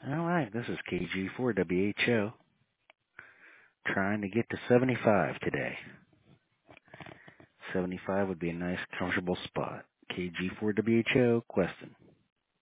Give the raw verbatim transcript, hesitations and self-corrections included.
All right, this is K G four W H O trying to get to seventy-five today. seventy-five would be a nice, comfortable spot. K G four W H O, Queston.